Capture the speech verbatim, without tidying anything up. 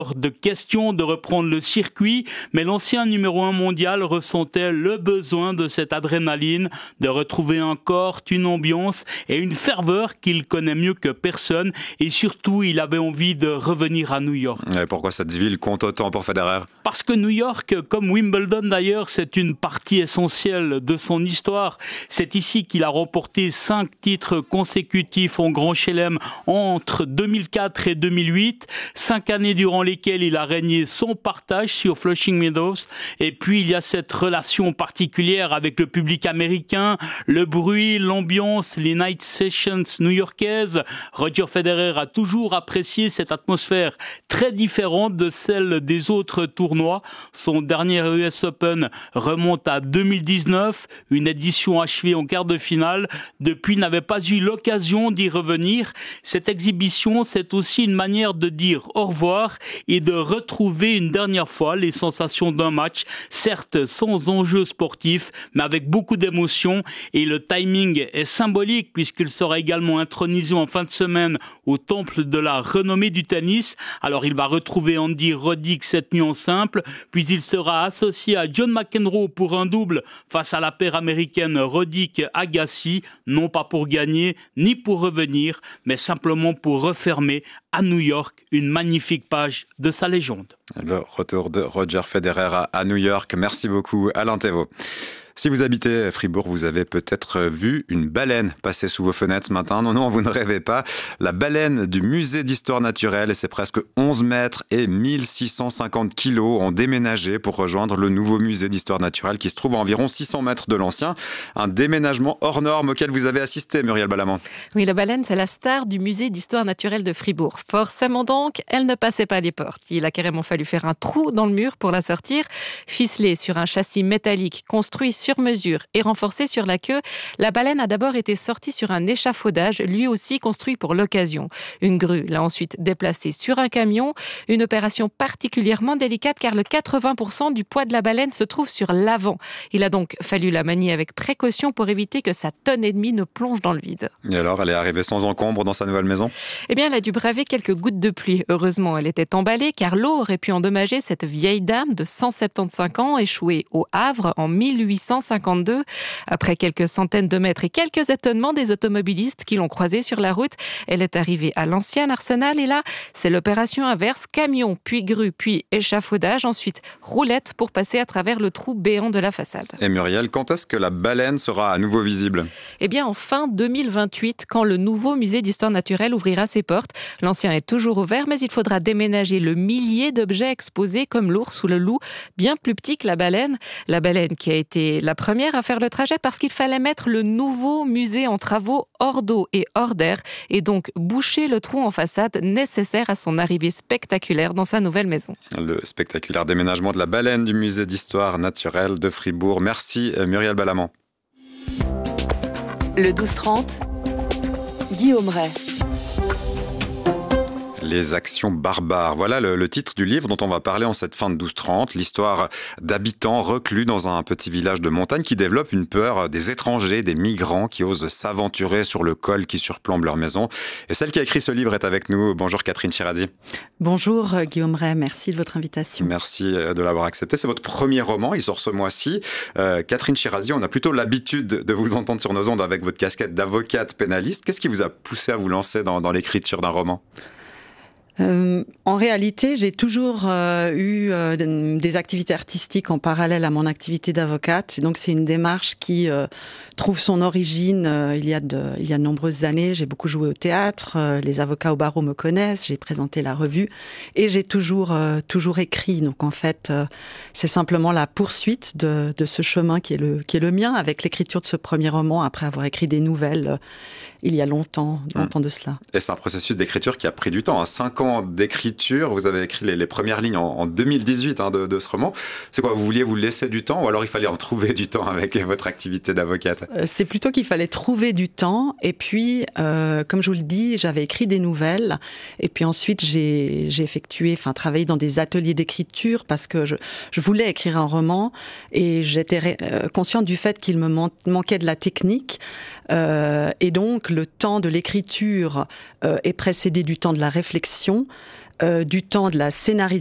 de question de reprendre le circuit, mais l'ancien numéro un mondial ressentait le besoin de cette adrénaline, de retrouver un corps, une ambiance et une ferveur qu'il connaît mieux que personne, et surtout il avait envie de revenir à New York. Et pourquoi cette ville compte autant pour Federer ? Parce que New York, comme Wimbledon d'ailleurs, c'est une partie essentielle de son histoire. C'est ici qu'il a remporté cinq titres consécutifs en Grand Chelem entre deux mille quatre et deux mille huit, cinq années durant les lesquels il a régné sans partage sur Flushing Meadows. Et puis il y a cette relation particulière avec le public américain, le bruit, l'ambiance, les night sessions new-yorkaises. Roger Federer a toujours apprécié cette atmosphère très différente de celle des autres tournois. Son dernier U S Open remonte à deux mille dix-neuf, une édition achevée en quart de finale. Depuis, il n'avait pas eu l'occasion d'y revenir. Cette exhibition, c'est aussi une manière de dire au revoir et de retrouver une dernière fois les sensations d'un match, certes sans enjeu sportif, mais avec beaucoup d'émotion. Et le timing est symbolique puisqu'il sera également intronisé en fin de semaine au temple de la renommée du tennis. Alors il va retrouver Andy Roddick cette nuit en simple, puis il sera associé à John McEnroe pour un double face à la paire américaine Roddick-Agassi, non pas pour gagner ni pour revenir, mais simplement pour refermer à New York une magnifique page de sa légende. Le retour de Roger Federer à New York. Merci beaucoup, Alain Thévault. Si vous habitez Fribourg, vous avez peut-être vu une baleine passer sous vos fenêtres ce matin. Non, non, vous ne rêvez pas. La baleine du musée d'histoire naturelle, et c'est presque onze mètres et mille six cent cinquante kilos, ont déménagé pour rejoindre le nouveau musée d'histoire naturelle qui se trouve à environ six cents mètres de l'ancien. Un déménagement hors norme auquel vous avez assisté, Muriel Balamant. Oui, la baleine, c'est la star du musée d'histoire naturelle de Fribourg. Forcément donc, elle ne passait pas les portes. Il a carrément fallu faire un trou dans le mur pour la sortir. Ficelée sur un châssis métallique construit sur mesure et renforcée sur la queue, la baleine a d'abord été sortie sur un échafaudage, lui aussi construit pour l'occasion. Une grue l'a ensuite déplacée sur un camion, une opération particulièrement délicate car le quatre-vingts pour cent du poids de la baleine se trouve sur l'avant. Il a donc fallu la manier avec précaution pour éviter que sa tonne et demie ne plonge dans le vide. Et alors, elle est arrivée sans encombre dans sa nouvelle maison ? Eh bien, elle a dû braver quelques gouttes de pluie. Heureusement, elle était emballée car l'eau aurait pu endommager cette vieille dame de cent soixante-quinze ans échouée au Havre en mille huit cent cinquante-deux. Après quelques centaines de mètres et quelques étonnements des automobilistes qui l'ont croisée sur la route, elle est arrivée à l'ancien arsenal et là, c'est l'opération inverse, camion, puis grue, puis échafaudage, ensuite roulette pour passer à travers le trou béant de la façade. Et Muriel, quand est-ce que la baleine sera à nouveau visible ? Eh bien, en fin deux mille vingt-huit, quand le nouveau musée d'histoire naturelle ouvrira ses portes. L'ancien est toujours ouvert, mais il faudra déménager le millier d'objets exposés comme l'ours ou le loup, bien plus petit que la baleine. La baleine qui a été la première à faire le trajet parce qu'il fallait mettre le nouveau musée en travaux hors d'eau et hors d'air et donc boucher le trou en façade nécessaire à son arrivée spectaculaire dans sa nouvelle maison. Le spectaculaire déménagement de la baleine du musée d'histoire naturelle de Fribourg. Merci Muriel Balamant. Le douze trente, Guillaume Ray. Les actions barbares. Voilà le, le titre du livre dont on va parler en cette fin de douze trente. L'histoire d'habitants reclus dans un petit village de montagne qui développent une peur des étrangers, des migrants qui osent s'aventurer sur le col qui surplombe leur maison. Et celle qui a écrit ce livre est avec nous. Bonjour Catherine Chirazi. Bonjour Guillaume Ray, merci de votre invitation. Merci de l'avoir accepté. C'est votre premier roman, il sort ce mois-ci. Euh, Catherine Chirazi, on a plutôt l'habitude de vous entendre sur nos ondes avec votre casquette d'avocate pénaliste. Qu'est-ce qui vous a poussé à vous lancer dans, dans l'écriture d'un roman ? Euh, en réalité, j'ai toujours euh, eu euh, des activités artistiques en parallèle à mon activité d'avocate. Et donc, c'est une démarche qui euh, trouve son origine euh, il y a de, il y a de nombreuses années. J'ai beaucoup joué au théâtre. Euh, les avocats au barreau me connaissent. J'ai présenté la revue et j'ai toujours, euh, toujours écrit. Donc, en fait, euh, c'est simplement la poursuite de, de ce chemin qui est le, qui est le mien avec l'écriture de ce premier roman après avoir écrit des nouvelles euh, il y a longtemps, longtemps de cela. Et c'est un processus d'écriture qui a pris du temps. Hein. Cinq ans d'écriture, vous avez écrit les, les premières lignes en, en deux mille dix-huit hein, de, de ce roman. C'est quoi, vous vouliez vous laisser du temps ou alors il fallait en trouver du temps avec votre activité d'avocate ? euh, C'est plutôt qu'il fallait trouver du temps. Et puis, euh, comme je vous le dis, j'avais écrit des nouvelles. Et puis ensuite, j'ai, j'ai effectué, enfin, travaillé dans des ateliers d'écriture parce que je, je voulais écrire un roman et j'étais ré, euh, consciente du fait qu'il me man- manquait de la technique. Euh, et donc, le temps de l'écriture euh, est précédé du temps de la réflexion. euh, du temps de la scénarisation